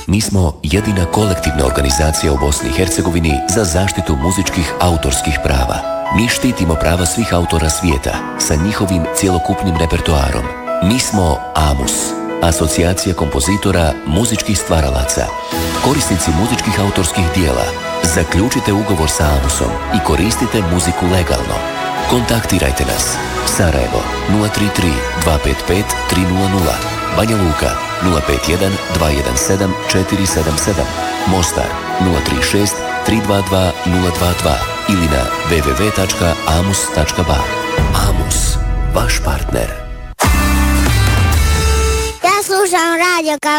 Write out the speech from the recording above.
Mi smo jedina kolektivna organizacija u Bosni i Hercegovini za zaštitu muzičkih autorskih prava. Mi štitimo prava svih autora svijeta sa njihovim cjelokupnim repertoarom. Mi smo AMUS, Asocijacija kompozitora muzičkih stvaralaca. Korisnici muzičkih autorskih dijela, zaključite ugovor sa AMUSom i koristite muziku legalno. Kontaktirajte nas. Sarajevo 033 255 300, Banja Luka 051 217 477, Mostar 036 322 022 ili na www.amus.ba. AMUS, vaš partner. Ja slušam radio